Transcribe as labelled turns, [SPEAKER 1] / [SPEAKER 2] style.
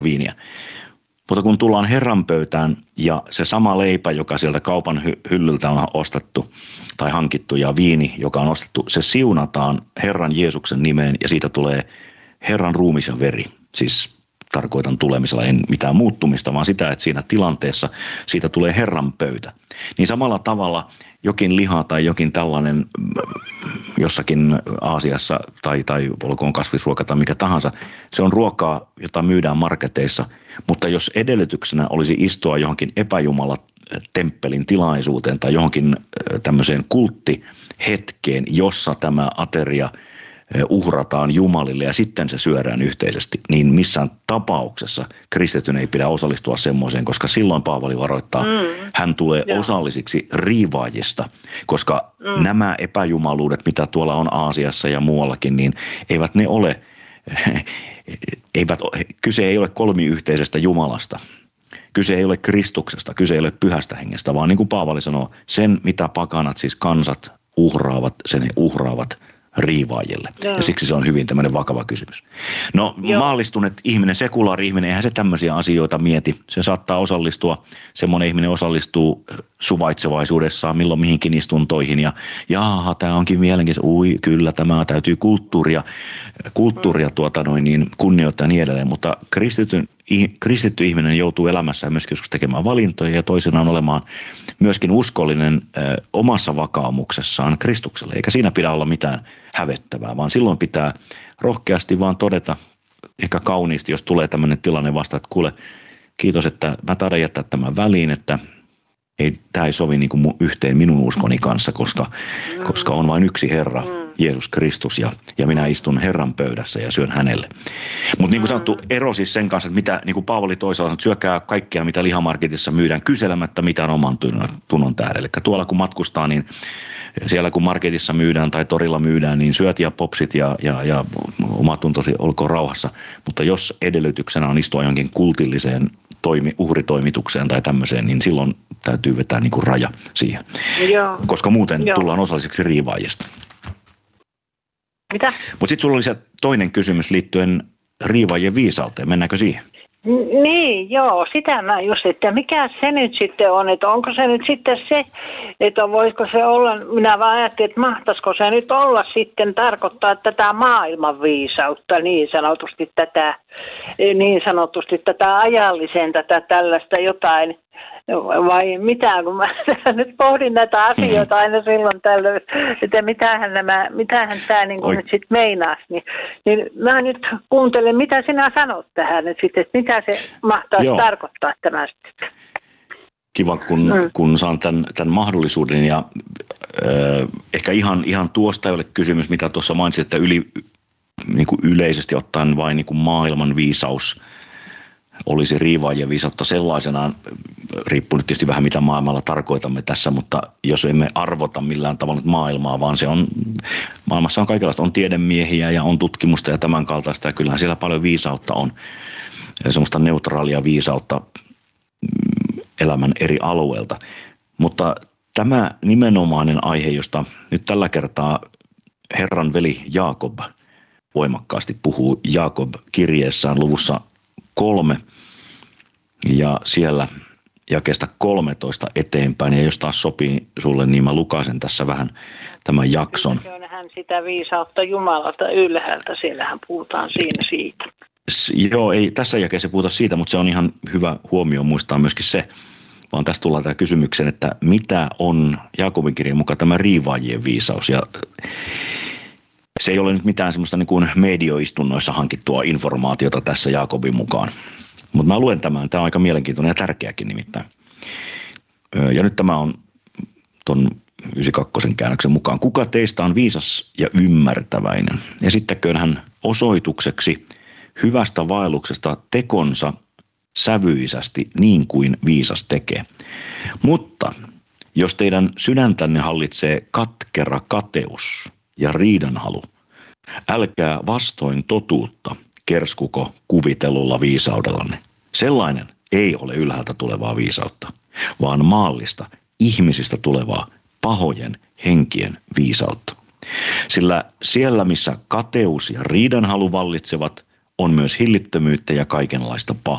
[SPEAKER 1] viiniä. Mutta kun tullaan Herran pöytään ja se sama leipä, joka sieltä kaupan hyllyltä on ostettu tai hankittu ja viini, joka on ostettu, se siunataan Herran Jeesuksen nimeen ja siitä tulee Herran ruumis ja veri. Siis tarkoitan tulemisella en mitään muuttumista, vaan sitä, että siinä tilanteessa siitä tulee Herran pöytä. Niin samalla tavalla jokin liha tai jokin tällainen jossakin Aasiassa tai olkoon kasvisruoka tai mikä tahansa, se on ruokaa, jota myydään marketeissa, mutta jos edellytyksenä olisi istua johonkin epäjumala-temppelin tilaisuuteen tai johonkin tämmöiseen kulttihetkeen, jossa tämä ateria uhrataan Jumalille ja sitten se syödään yhteisesti, niin missään tapauksessa kristityn ei pidä osallistua semmoiseen, koska silloin Paavali varoittaa, hän tulee osallisiksi riivaajista, koska nämä epäjumaluudet, mitä tuolla on Aasiassa ja muuallakin, niin eivät ne ole, kyse ei ole kolmiyhteisestä Jumalasta. Kyse ei ole Kristuksesta, kyse ei ole pyhästä hengestä, vaan niin kuin Paavali sanoo, sen mitä pakanat, siis kansat uhraavat, sen he uhraavat riivaajille. Joo. Ja siksi se on hyvin tämmöinen vakava kysymys. No maallistunut ihminen, sekulaari ihminen, eihän se tämmöisiä asioita mieti. Se saattaa osallistua, semmoinen ihminen osallistuu suvaitsevaisuudessaan milloin mihinkin istuntoihin ja jaaha, tämä onkin mielenkiintoista, kyllä tämä täytyy kulttuuria kunnioittaa ja niin edelleen, mutta kristitty ihminen joutuu elämässään myöskin joskus tekemään valintoja ja toisinaan olemaan myöskin uskollinen omassa vakaumuksessaan Kristukselle, eikä siinä pidä olla mitään hävettävää, vaan silloin pitää rohkeasti vaan todeta, ehkä kauniisti, jos tulee tämmöinen tilanne vasta, että kuule, kiitos, että mä taidan jättää tämän väliin, että tämä ei sovi niin kuin yhteen minun uskoni kanssa, koska on vain yksi Herra, Jeesus Kristus, ja minä istun Herran pöydässä ja syön hänelle. Mutta niin kuin sanottu, ero siis sen kanssa, että mitä, niin kuin Paavali toisaalta sanoo, että syökää kaikkea, mitä lihamarketissa myydään, kyselemättä mitään oman tunnon tähden. Eli tuolla kun matkustaa, niin siellä kun marketissa myydään tai torilla myydään, niin syöt ja popsit ja omatuntosi olkoon rauhassa. Mutta jos edellytyksenä on istua johonkin kultilliseen uhritoimitukseen tai tämmöiseen, niin silloin täytyy vetää niin kuin raja siihen. Joo. Koska muuten tullaan osalliseksi riivaajista.
[SPEAKER 2] Mitä?
[SPEAKER 1] Mutta sitten sulla oli se toinen kysymys liittyen riivaajien viisauteen. Mennäänkö siihen?
[SPEAKER 2] Niin, joo, sitä mä just, että mikä se nyt sitten on, että onko se nyt sitten se, että voisiko se olla, minä vaan ajattelin, että mahtaisiko se nyt olla sitten tarkoittaa tätä maailman viisautta niin sanotusti tätä ajallisen, tätä tällaista jotain, vai mitä, kun mä nyt pohdin näitä asioita aina silloin tällöin, että mitähän tämä niin kuin nyt sitten meinasi, niin mä nyt kuuntelen, mitä sinä sanot tähän nyt sitten, että mitä se mahtaisi tarkoittaa tämä sitten.
[SPEAKER 1] Kiva, kun saan tämän mahdollisuuden ja ehkä ihan tuosta ei ole kysymys, mitä tuossa mainitsit, että niin kuin yleisesti ottaen vain niin kuin maailman viisaus olisi riivaajien viisautta sellaisenaan, riippuu nyt tietysti vähän mitä maailmalla tarkoitamme tässä, mutta jos emme arvota millään tavalla maailmaa, vaan maailmassa on kaikenlaista, on tiedemiehiä ja on tutkimusta ja tämän kaltaista ja kyllähän siellä paljon viisautta on, semmoista neutraalia viisautta elämän eri alueilta, mutta tämä nimenomainen aihe, josta nyt tällä kertaa Herran veli Jaakob voimakkaasti puhuu Jaakob kirjeessään luvussa 3 ja siellä jakeesta 13 eteenpäin. Ja jos taas sopii sulle, niin mä lukaisen tässä vähän tämän jakson.
[SPEAKER 2] Hän sitä viisautta Jumalalta ylhäältä, siellähän puhutaan siinä siitä.
[SPEAKER 1] Joo, ei tässä jakeessa puhuta siitä, mutta se on ihan hyvä huomio muistaa myöskin se, vaan tässä tullaan tämä kysymykseen, että mitä on Jaakobin kirjan mukaan tämä riivaajien viisaus. Ja se ei ole nyt mitään semmoista niin kuin medioistunnoissa hankittua informaatiota tässä Jaakobin mukaan. Mutta mä luen tämän. Tämä on aika mielenkiintoinen ja tärkeäkin nimittäin. Ja nyt tämä on ton 92 käännöksen mukaan. Kuka teistä on viisas ja ymmärtäväinen? Esittäköön hän osoitukseksi hyvästä vaelluksesta tekonsa sävyisästi niin kuin viisas tekee. Mutta jos teidän sydäntänne hallitsee katkera kateus ja riidanhalu, älkää vastoin totuutta kerskuko kuvitellulla viisaudellanne. Sellainen ei ole ylhäältä tulevaa viisautta, vaan maallista, ihmisistä tulevaa, pahojen henkien viisautta. Sillä siellä, missä kateus ja riidanhalu vallitsevat, on myös hillittömyyttä ja kaikenlaista pahaa.